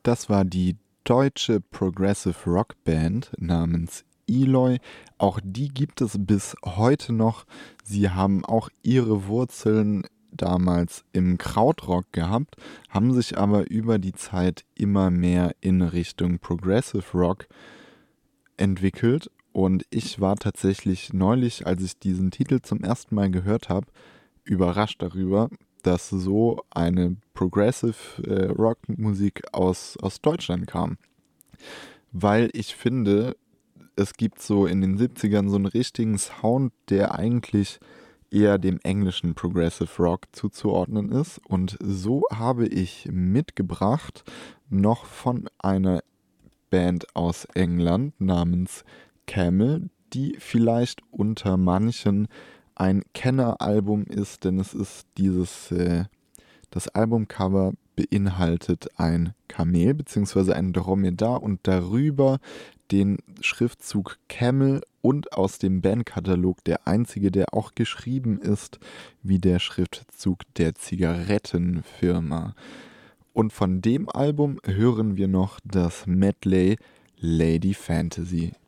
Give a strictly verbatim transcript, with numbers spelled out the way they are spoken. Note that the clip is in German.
Das war die deutsche Progressive Rock Band namens Eloy. Auch die gibt es bis heute noch. Sie haben auch ihre Wurzeln damals im Krautrock gehabt, haben sich aber über die Zeit immer mehr in Richtung Progressive Rock entwickelt. Und ich war tatsächlich neulich, als ich diesen Titel zum ersten Mal gehört habe, überrascht darüber, dass so eine Progressive äh, Rock-Musik aus, aus Deutschland kam. Weil ich finde, es gibt so in den siebzigern so einen richtigen Sound, der eigentlich eher dem englischen Progressive Rock zuzuordnen ist. Und so habe ich mitgebracht noch von einer Band aus England namens Camel, die vielleicht unter manchen ein Kenneralbum ist, denn es ist dieses, äh, das Albumcover beinhaltet ein Kamel bzw. ein Dromedar und darüber den Schriftzug Camel und aus dem Bandkatalog der einzige, der auch geschrieben ist wie der Schriftzug der Zigarettenfirma. Und von dem Album hören wir noch das Medley Lady Fantasy.